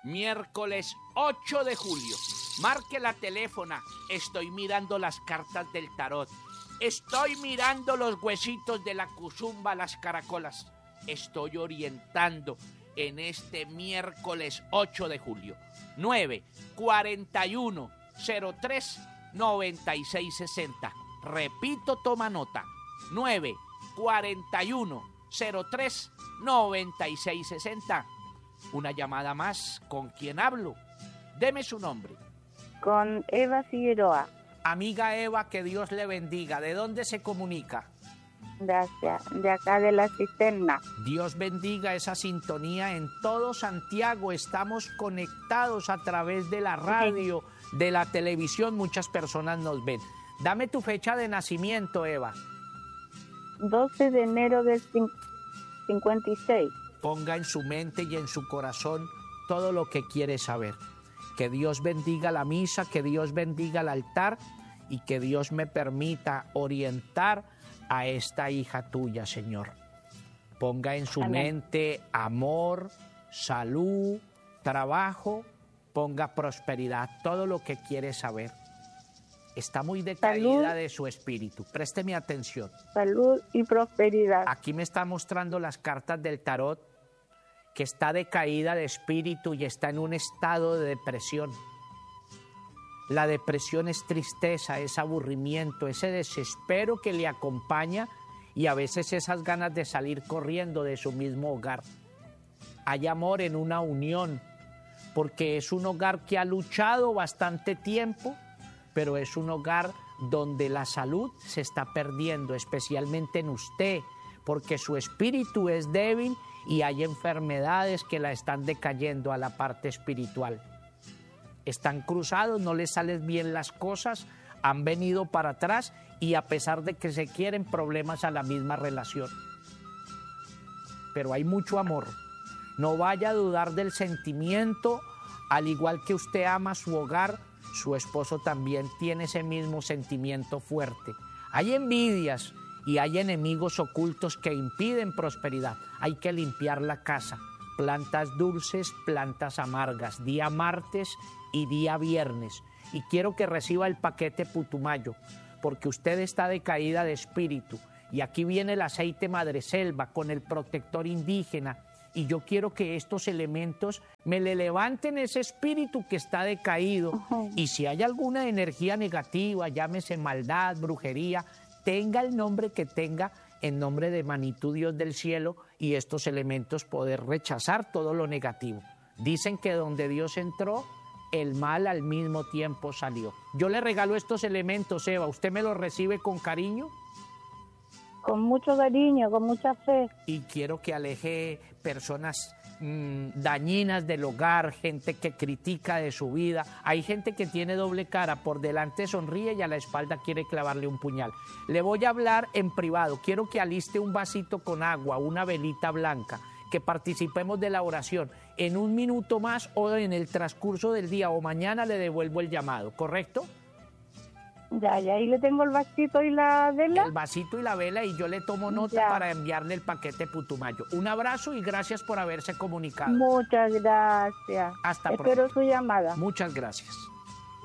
Miércoles 8 de julio. Marque la teléfona. Estoy mirando las cartas del tarot. Estoy mirando los huesitos de la cuzumba, las caracolas. Estoy orientando en este miércoles 8 de julio. 941-03-9660. Repito, toma nota. 941-03-9660. Una llamada más. ¿Con quién hablo? Deme su nombre. Con Eva Figueroa. Amiga Eva, que Dios le bendiga. ¿De dónde se comunica? Gracias. De acá de la cisterna. Dios bendiga esa sintonía en todo Santiago. Estamos conectados a través de la radio, de la televisión. Muchas personas nos ven. Dame tu fecha de nacimiento, Eva. 12 de enero del 56. Ponga en su mente y en su corazón todo lo que quiere saber. Que Dios bendiga la misa, que Dios bendiga el altar y que Dios me permita orientar a esta hija tuya, Señor. Ponga en su mente amor, salud, trabajo, ponga prosperidad, todo lo que quiere saber. Está muy decaída de su espíritu. Présteme atención. Salud y prosperidad. Aquí me está mostrando las cartas del tarot que está decaída de espíritu y está en un estado de depresión. La depresión es tristeza, es aburrimiento, ese desespero que le acompaña y a veces esas ganas de salir corriendo de su mismo hogar. Hay amor en una unión, porque es un hogar que ha luchado bastante tiempo, pero es un hogar donde la salud se está perdiendo, especialmente en usted, porque su espíritu es débil y hay enfermedades que la están decayendo a la parte espiritual. Están cruzados, no les salen bien las cosas, han venido para atrás y a pesar de que se quieren, problemas a la misma relación. Pero hay mucho amor. No vaya a dudar del sentimiento, al igual que usted ama su hogar, su esposo también tiene ese mismo sentimiento fuerte. Hay envidias y hay enemigos ocultos que impiden prosperidad. Hay que limpiar la casa. Plantas dulces, plantas amargas, día martes y día viernes. Y quiero que reciba el paquete Putumayo, porque usted está decaída de espíritu. Y aquí viene el aceite madreselva con el protector indígena. Y yo quiero que estos elementos me le levanten ese espíritu que está decaído. Y si hay alguna energía negativa, llámese maldad, brujería, tenga el nombre que tenga, en nombre de Manitou Dios del cielo, y estos elementos poder rechazar todo lo negativo. Dicen que donde Dios entró, el mal al mismo tiempo salió. Yo le regalo estos elementos, Eva. ¿Usted me los recibe con cariño? Con mucho cariño, con mucha fe. Y quiero que aleje personas dañinas del hogar, gente que critica de su vida. Hay gente que tiene doble cara, por delante sonríe y a la espalda quiere clavarle un puñal. Le voy a hablar en privado. Quiero que aliste un vasito con agua, una velita blanca, que participemos de la oración. En un minuto más o en el transcurso del día o mañana le devuelvo el llamado, ¿correcto? Ya, ahí le tengo el vasito y la vela. El vasito y la vela, y yo le tomo nota para enviarle el paquete Putumayo. Un abrazo y gracias por haberse comunicado. Muchas gracias. Hasta pronto. Espero su llamada. Muchas gracias.